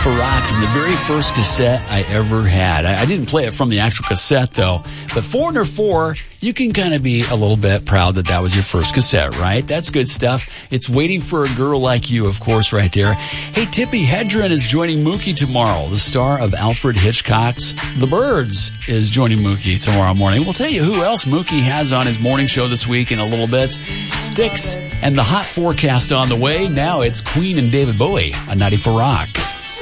Rock from the very first cassette I ever had. I didn't play it from the actual cassette, though. But Foreigner 4, you can kind of be a little bit proud that that was your first cassette, right? That's good stuff. It's Waiting for a Girl Like You, of course, right there. Hey, Tippi Hedren is joining Mookie tomorrow. The star of Alfred Hitchcock's The Birds is joining Mookie tomorrow morning. We'll tell you who else Mookie has on his morning show this week in a little bit. Styx and the hot forecast on the way. Now it's Queen and David Bowie on 94 Rock.